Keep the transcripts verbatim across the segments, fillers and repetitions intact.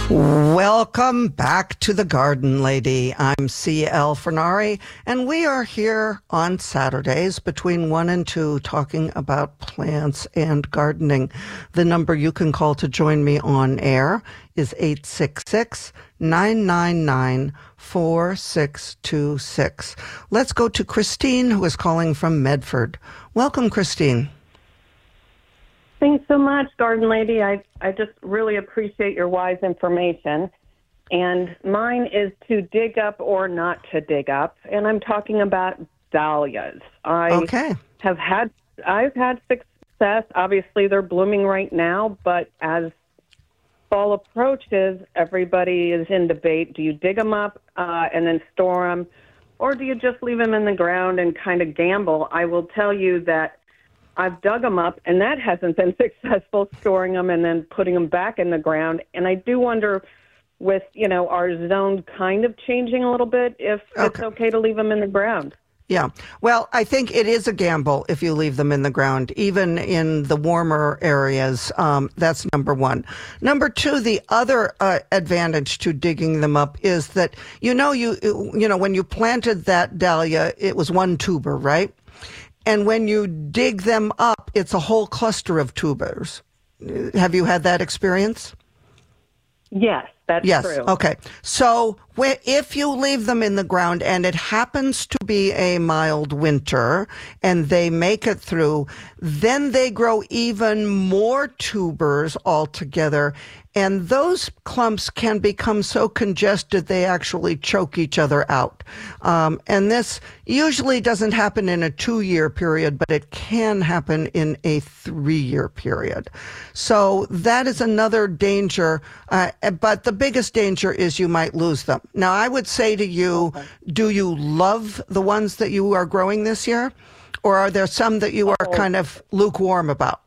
Welcome back to the Garden Lady. I'm C L Fernari, and we are here on Saturdays between one and two talking about plants and gardening. The number you can call to join me on air is eight six six, nine nine nine, four six two six. Let's go to Christine, who is calling from Medford. Welcome, Christine. Thanks so much, Garden Lady. I, I just really appreciate your wise information. And mine is to dig up or not to dig up. And I'm talking about dahlias. I okay. have had, I've had success. Obviously, they're blooming right now, but as fall approaches, everybody is in debate. Do you dig them up uh, and then store them, or do you just leave them in the ground and kind of gamble? I will tell you that I've dug them up, and that hasn't been successful, storing them and then putting them back in the ground. And I do wonder, with, you know, our zone kind of changing a little bit, if okay. it's okay to leave them in the ground. Yeah. Well, I think it is a gamble if you leave them in the ground, even in the warmer areas. Um, that's number one. Number two, the other uh, advantage to digging them up is that, you know, you, you know, when you planted that dahlia, it was one tuber, right? And when you dig them up, it's a whole cluster of tubers. Have you had that experience? Yes, that's yes. true. Okay. So if you leave them in the ground and it happens to be a mild winter and they make it through, then they grow even more tubers altogether. And those clumps can become so congested they actually choke each other out. Um, and this usually doesn't happen in a two-year period, but it can happen in a three-year period. So that is another danger. Uh, but the biggest danger is you might lose them. Now, I would say to you, okay. Do you love the ones that you are growing this year? Or are there some that you are oh. kind of lukewarm about?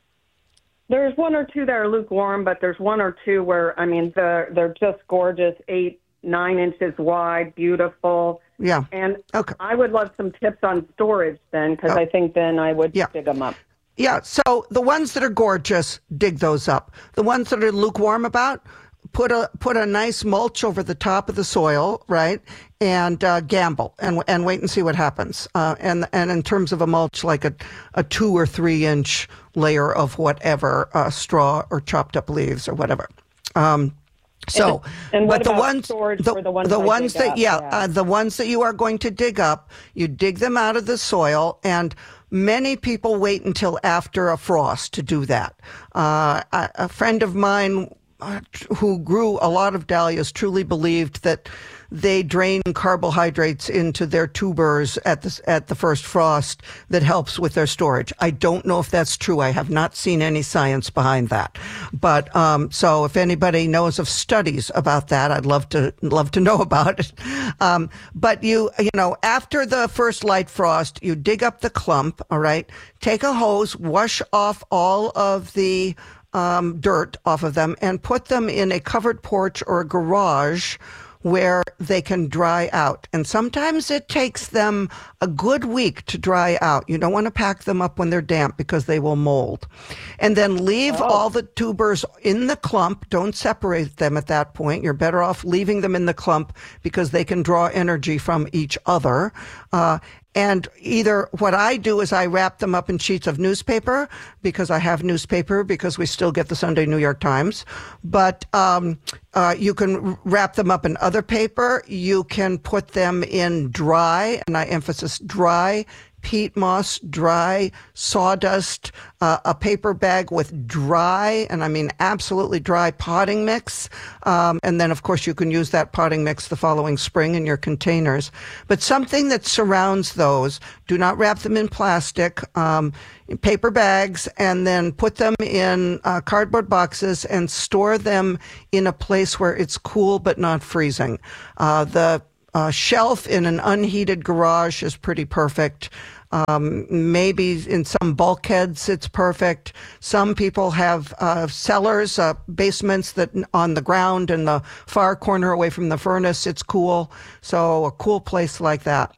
There's one or two that are lukewarm, but there's one or two where, I mean, they're, they're just gorgeous, eight, nine inches wide, beautiful. Yeah. And okay. I would love some tips on storage then, because oh. I think then I would yeah. dig them up. Yeah, so the ones that are gorgeous, dig those up. The ones that are lukewarm about, put a put a nice mulch over the top of the soil, right? And uh, gamble and and wait and see what happens. Uh, and and in terms of a mulch, like a, a two or three inch layer of whatever, uh, straw or chopped up leaves or whatever. Um, so, and, and what but the about ones, storage the, for the ones, the ones that, up? yeah, yeah. Uh, the ones that you are going to dig up, you dig them out of the soil, and many people wait until after a frost to do that. Uh, a, a friend of mine who grew a lot of dahlias truly believed that they drain carbohydrates into their tubers at the, at the first frost that helps with their storage. I don't know if that's true. I have not seen any science behind that. But um, so if anybody knows of studies about that, I'd love to love to know about it. Um, but you you know, after the first light frost, you dig up the clump, all right? Take a hose, wash off all of the Um, dirt off of them and put them in a covered porch or a garage where they can dry out. And sometimes it takes them a good week to dry out. You don't want to pack them up when they're damp because they will mold. And then leave oh. all the tubers in the clump. Don't separate them at that point. You're better off leaving them in the clump because they can draw energy from each other. Uh, And either what I do is I wrap them up in sheets of newspaper because I have newspaper because we still get the Sunday New York Times. But um, uh, you can wrap them up in other paper. You can put them in dry, and I emphasize dry, peat moss, dry sawdust, uh, a paper bag with dry, and I mean absolutely dry potting mix. Um, and then, of course, you can use that potting mix the following spring in your containers. But something that surrounds those, do not wrap them in plastic, um, in paper bags, and then put them in uh, cardboard boxes and store them in a place where it's cool but not freezing. Uh, the Uh, shelf in an unheated garage is pretty perfect. Um, maybe in some bulkheads it's perfect. Some people have uh, cellars, uh, basements that on the ground in the far corner away from the furnace. It's cool. So a cool place like that.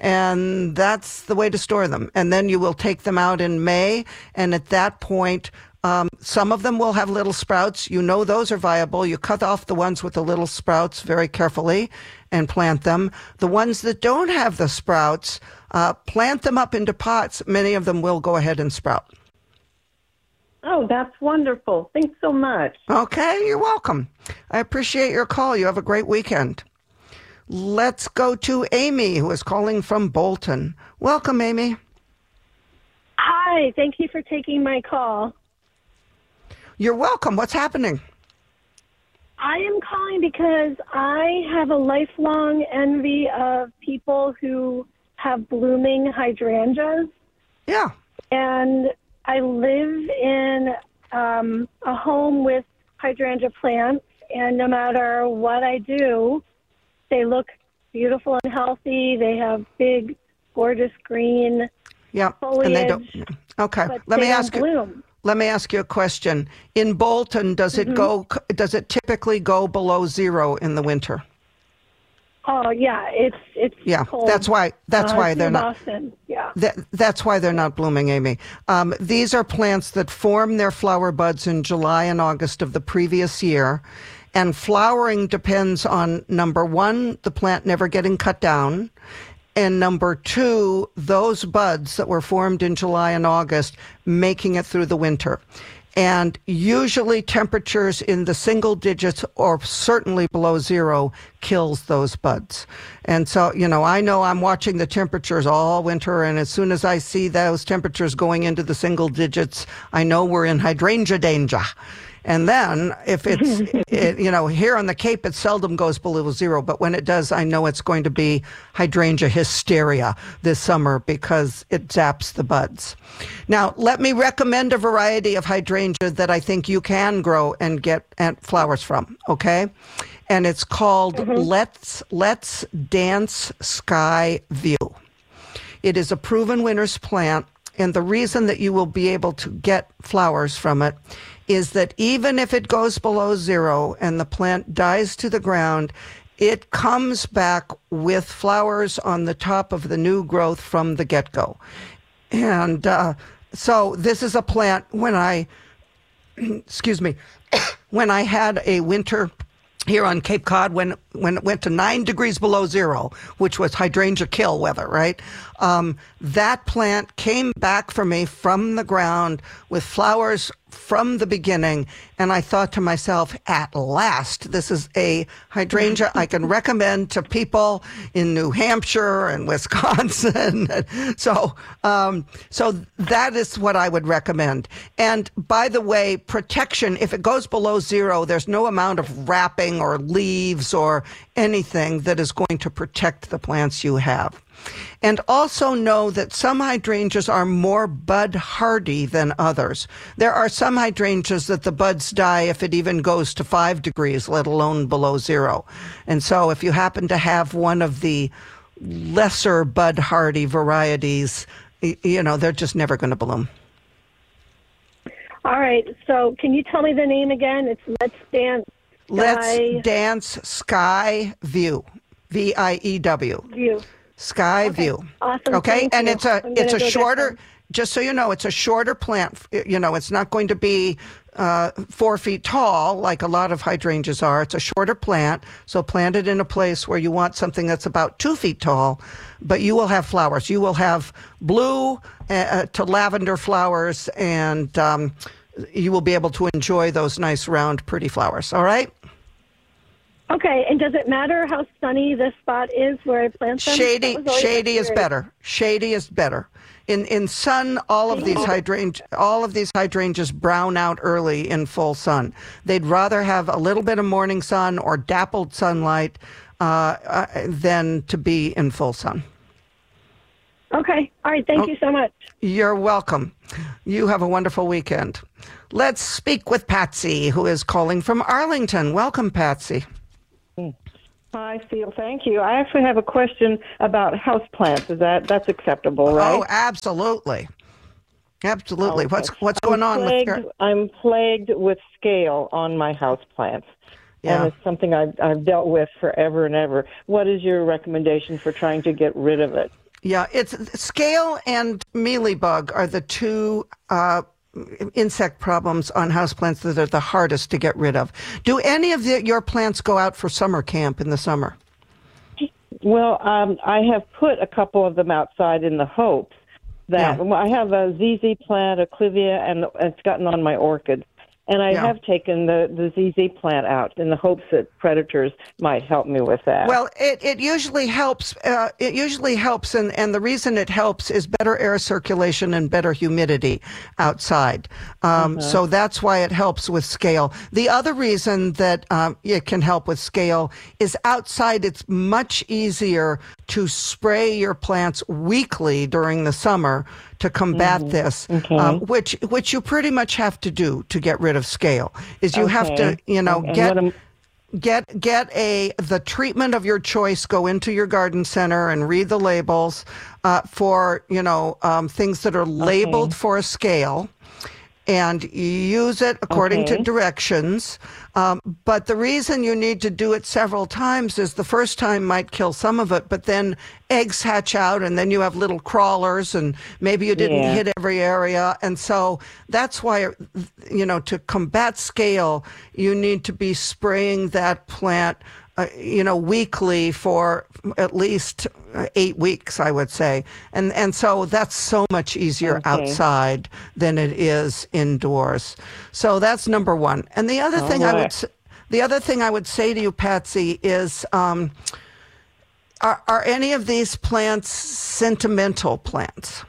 And that's the way to store them. And then you will take them out in May. And at that point, Um, some of them will have little sprouts. You know those are viable. You cut off the ones with the little sprouts very carefully and plant them. The ones that don't have the sprouts, uh, plant them up into pots. Many of them will go ahead and sprout. Oh, that's wonderful. Thanks so much. Okay, you're welcome. I appreciate your call. You have a great weekend. Let's go to Amy, who is calling from Bolton. Welcome, Amy. Hi, thank you for taking my call. You're welcome. What's happening? I am calling because I have a lifelong envy of people who have blooming hydrangeas. Yeah. And I live in um, a home with hydrangea plants, and no matter what I do, they look beautiful and healthy. They have big, gorgeous green yeah. foliage. And they don't. Okay. But Let they me ask don't you. bloom. Let me ask you a question. In Bolton, does it Mm-hmm. go? Does it typically go below zero in the winter? Oh yeah, it's it's Yeah, cold. that's why. That's Uh, why it's they're near not. Boston. Yeah. That, that's why they're not blooming, Amy. Um, these are plants that form their flower buds in July and August of the previous year. And flowering depends on, number one, the plant never getting cut down. And number two, those buds that were formed in July and August making it through the winter. And usually temperatures in the single digits or certainly below zero kills those buds. And so, you know, I know I'm watching the temperatures all winter, and as soon as I see those temperatures going into the single digits, I know we're in hydrangea danger. And then if it's, it, you know, here on the Cape, it seldom goes below zero. But when it does, I know it's going to be hydrangea hysteria this summer because it zaps the buds. Now, let me recommend a variety of hydrangea that I think you can grow and get and flowers from, okay? And it's called mm-hmm. Let's, Let's Dance Sky View. It is a proven winter's plant. And the reason that you will be able to get flowers from it is that even if it goes below zero and the plant dies to the ground, it comes back with flowers on the top of the new growth from the get-go. And uh, so this is a plant when I, excuse me, when I had a winter here on Cape Cod, when when it went to nine degrees below zero, which was hydrangea kill weather, right? Um, that plant came back for me from the ground with flowers from the beginning, and I thought to myself, at last, this is a hydrangea I can recommend to people in New Hampshire and Wisconsin. so, um, so that is what I would recommend. And by the way, protection, if it goes below zero, there's no amount of wrapping or leaves or anything that is going to protect the plants you have. And also know that some hydrangeas are more bud hardy than others. There are some hydrangeas that the buds die if it even goes to five degrees, let alone below zero. And so if you happen to have one of the lesser bud hardy varieties, you know, they're just never going to bloom. All right. So can you tell me the name again? It's Let's Dance Sky. Let's Dance Sky View. V I E W. View. Sky okay. View. Awesome. Okay, Thank and you. it's a I'm it's a go shorter. Just so you know, it's a shorter plant. You know, it's not going to be uh, four feet tall like a lot of hydrangeas are. It's a shorter plant, so plant it in a place where you want something that's about two feet tall, but you will have flowers. You will have blue uh, to lavender flowers, and um, you will be able to enjoy those nice, round, pretty flowers. All right? Okay, and does it matter how sunny this spot is where I plant them? Shady, shady is better. Shady is better. In in sun, all of these hydrangea, all of these hydrangeas brown out early in full sun. They'd rather have a little bit of morning sun or dappled sunlight uh, uh, than to be in full sun. Okay. All right. Thank oh, you so much. You're welcome. You have a wonderful weekend. Let's speak with Patsy, who is calling from Arlington. Welcome, Patsy. Hi, Steele. Thank you. I actually have a question about houseplants. Is that that's acceptable, right? Oh, absolutely, absolutely. Okay. What's what's going I'm on plagued, with your? I'm plagued with scale on my houseplants, Yeah. and it's something I've, I've dealt with forever and ever. What is your recommendation for trying to get rid of it? Yeah, it's scale and mealybug are the two uh, insect problems on houseplants that are the hardest to get rid of. Do any of the, your plants go out for summer camp in the summer? Well, um, I have put a couple of them outside in the hopes that Yeah. well, I have a Z Z plant, a clivia, and it's gotten on my orchid. And I Yeah. have taken the, the Z Z plant out in the hopes that predators might help me with that. Well, it, it usually helps. Uh, it usually helps, and, and the reason it helps is better air circulation and better humidity outside. Um, So that's why it helps with scale. The other reason that um, it can help with scale is outside. It's much easier to spray your plants weekly during the summer to combat Mm-hmm. this, um, which which you pretty much have to do to get rid of scale. Is you have to, Okay. you know, And get. what am- Get get a the treatment of your choice. Go into your garden center and read the labels uh, for you know um, things that are labeled for a scale, and you use it according to Okay. directions. Um, but the reason you need to do it several times is the first time might kill some of it, but then eggs hatch out and then you have little crawlers and maybe you didn't Yeah. hit every area. And so that's why, you know, to combat scale, you need to be spraying that plant Uh, you know, weekly for at least uh, eight weeks, I would say. And and so that's so much easier Okay. outside than it is indoors. So that's number one. And the other All thing I would right. s- the other thing I would say to you, Patsy, is um, are, are any of these plants sentimental plants?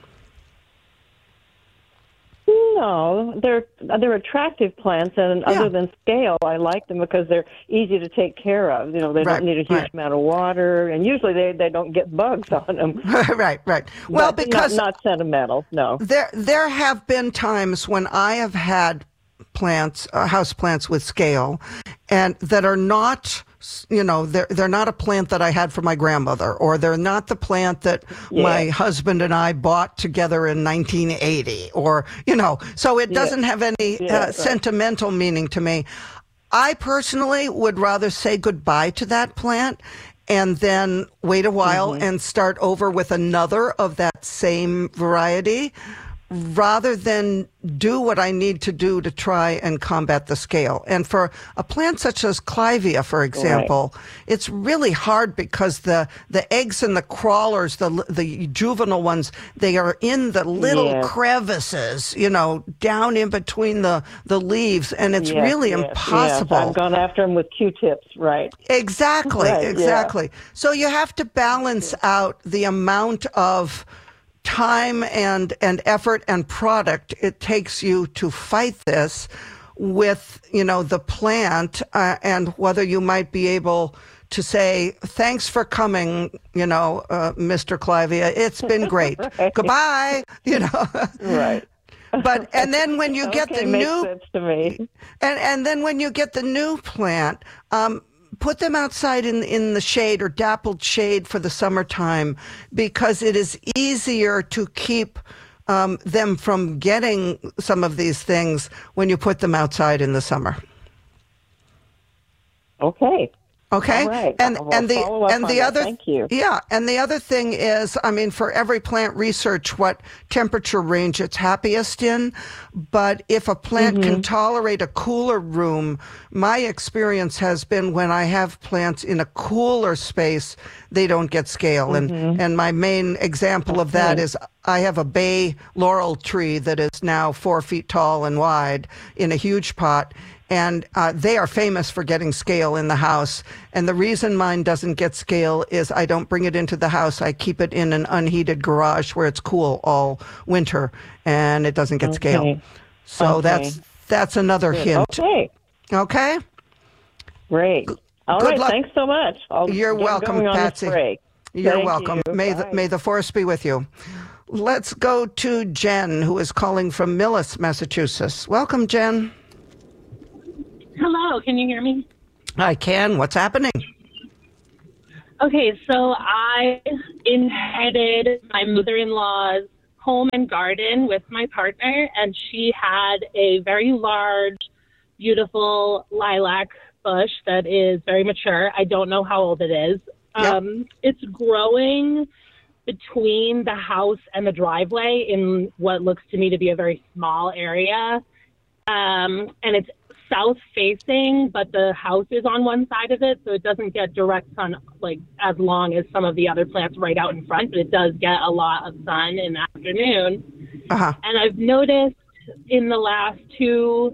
No, they're they're attractive plants, and Yeah. other than scale, I like them because they're easy to take care of. You know, they Right, don't need a huge right. amount of water, and usually they, they don't get bugs on them. Right, right. Well, But because not, not sentimental, no. There, there have been times when I have had plants, uh, house plants with scale, and that are not, you know, they're they're not a plant that I had for my grandmother, or they're not the plant that Yeah. my husband and I bought together in nineteen eighty, or you know, so it doesn't have any Yeah, uh, right. sentimental meaning to me. I personally would rather say goodbye to that plant and then wait a while Mm-hmm. and start over with another of that same variety rather than do what I need to do to try and combat the scale. And for a plant such as Clivia, for example, it's really hard because the, the eggs and the crawlers, the the juvenile ones, they are in the little Yes. crevices, you know, down in between the, the leaves, and it's Yes, really yes, impossible. Yes. I've gone after them with Q-tips, right? Exactly, Right, yeah. exactly. So you have to balance out the amount of time and and effort and product it takes you to fight this with, you know, the plant, uh, and whether you might be able to say, thanks for coming, you know, uh, Mister Clivia. It's been great. Right. Goodbye, you know. Right. But and then when you get Okay, the makes new sense to me. and and then when you get the new plant, um, put them outside in in the shade or dappled shade for the summertime, because it is easier to keep um, them from getting some of these things when you put them outside in the summer. Okay. Okay, All right. and I'll and the follow up and on the that. other Thank you. yeah, and the other thing is, I mean, for every plant, research what temperature range it's happiest in. But if a plant Mm-hmm. can tolerate a cooler room, my experience has been when I have plants in a cooler space, they don't get scale. Mm-hmm. And and my main example of that is I have a bay laurel tree that is now four feet tall and wide in a huge pot. And uh, they are famous for getting scale in the house. And the reason mine doesn't get scale is I don't bring it into the house. I keep it in an unheated garage where it's cool all winter, and it doesn't get scale. Okay. So Okay. that's that's another hint. Okay. Okay? Great. All good right. luck. Thanks so much. I'll You're get welcome, going on this Patsy. break. You're Thank welcome. you. May the, Bye. may the force be with you. Let's go to Jen, who is calling from Millis, Massachusetts. Welcome, Jen. Hello, can you hear me? I can. What's happening? Okay, so I inherited my mother-in-law's home and garden with my partner, and she had a very large, beautiful lilac bush that is very mature. I don't know how old it is. Yep. Um, it's growing between the house and the driveway in what looks to me to be a very small area. Um, and it's south facing, but the house is on one side of it, so it doesn't get direct sun like as long as some of the other plants right out in front, but it does get a lot of sun in the afternoon. Uh-huh. And I've noticed in the last two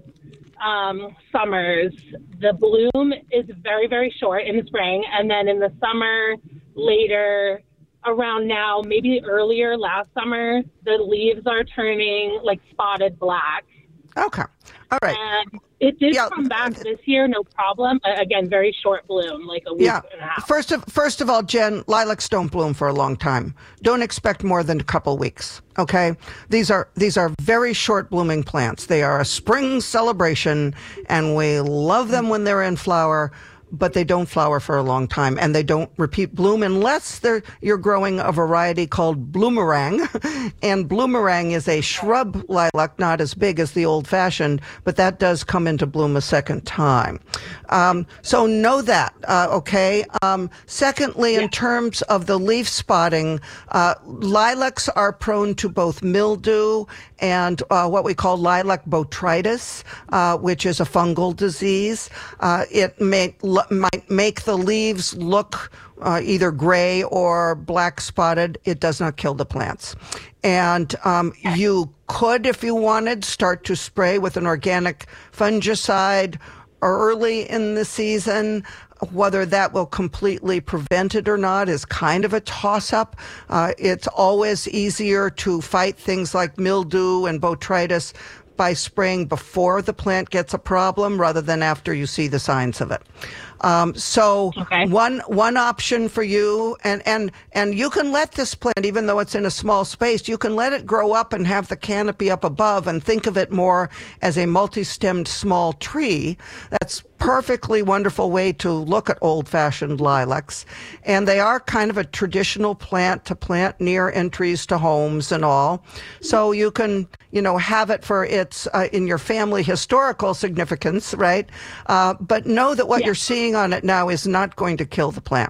um, summers, the bloom is very, very short in the spring, and then in the summer, later, around now, maybe earlier last summer, the leaves are turning like spotted black. Okay. All right. And it did yeah. come back this year, no problem. Again, very short bloom, like a week yeah. and a half. First of, first of all, Jen, lilacs don't bloom for a long time. Don't expect more than a couple weeks, okay? These are these are very short blooming plants. They are a spring celebration, and we love them when they're in flower, but they don't flower for a long time, and they don't repeat bloom unless they're, you're growing a variety called bloomerang. And bloomerang is a shrub lilac, not as big as the old-fashioned, but that does come into bloom a second time. Um, so know that, uh, okay? Um, secondly, yeah. in terms of the leaf spotting, uh, lilacs are prone to both mildew and uh, what we call lilac botrytis, uh, which is a fungal disease. Uh, it may might make the leaves look uh, either gray or black spotted. It does not kill the plants. And um, you could, if you wanted, start to spray with an organic fungicide early in the season. Whether that will completely prevent it or not is kind of a toss-up. Uh, it's always easier to fight things like mildew and botrytis by spraying before the plant gets a problem rather than after you see the signs of it. Um, so okay. one one option for you, and, and, and you can let this plant, even though it's in a small space, you can let it grow up and have the canopy up above and think of it more as a multi-stemmed small tree. That's perfectly wonderful way to look at old-fashioned lilacs. And they are kind of a traditional plant to plant near entries to homes and all. So you can, you know, have it for its, uh, in your family historical significance, right? Uh, but know that what yeah. you're seeing on it now is not going to kill the plant.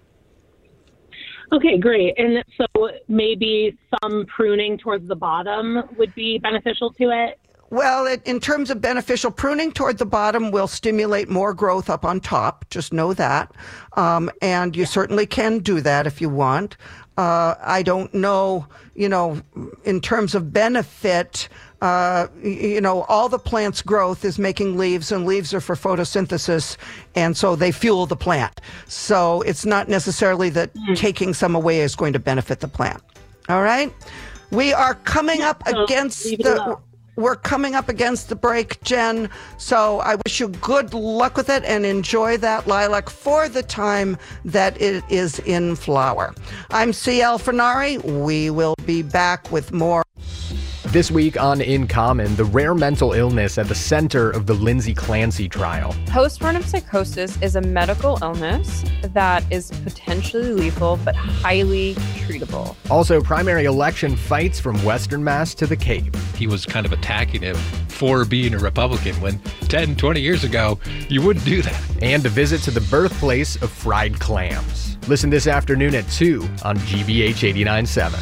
Okay, great. And so maybe some pruning towards the bottom would be beneficial to it? Well, it, in terms of beneficial, pruning toward the bottom will stimulate more growth up on top. Just know that. Um, and you yeah. certainly can do that if you want. Uh, I don't know, you know, in terms of benefit, uh, you know, all the plant's growth is making leaves, and leaves are for photosynthesis, and so they fuel the plant. So it's not necessarily that mm. taking some away is going to benefit the plant. All right? We are coming yeah, up so against the... We're coming up against the break, Jen, so I wish you good luck with it and enjoy that lilac for the time that it is in flower. I'm C L Fernari. We will be back with more. This week on In Common, the rare mental illness at the center of the Lindsay Clancy trial. Postpartum psychosis is a medical illness that is potentially lethal but highly treatable. Also, primary election fights from Western Mass to the Cape. He was kind of attacking him for being a Republican when ten, twenty years ago, you wouldn't do that. And a visit to the birthplace of fried clams. Listen this afternoon at two on G B H eighty-nine point seven.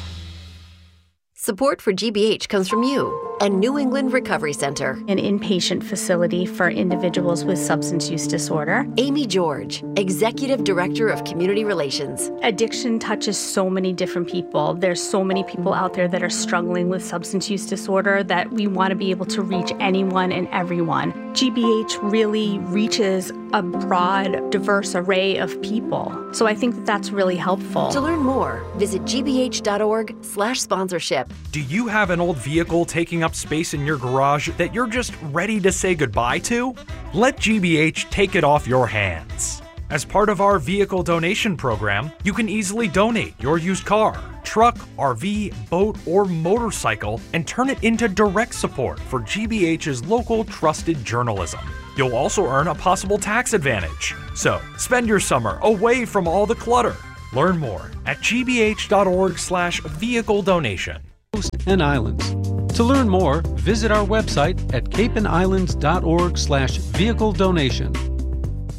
Support for G B H comes from you and New England Recovery Center, an inpatient facility for individuals with substance use disorder. Amy George, Executive Director of Community Relations. Addiction touches so many different people. There's so many people out there that are struggling with substance use disorder that we want to be able to reach anyone and everyone. G B H really reaches a broad, diverse array of people. So I think that that's really helpful. To learn more, visit g b h dot org slash sponsorship. Do you have an old vehicle taking up space in your garage that you're just ready to say goodbye to? Let G B H take it off your hands. As part of our vehicle donation program, you can easily donate your used car, truck, R V, boat, or motorcycle and turn it into direct support for G B H's local trusted journalism. You'll also earn a possible tax advantage. So, spend your summer away from all the clutter. Learn more at g b h dot org slash vehicle donation. Coast and Islands. To learn more, visit our website at cape and islands dot org slash vehicle donation.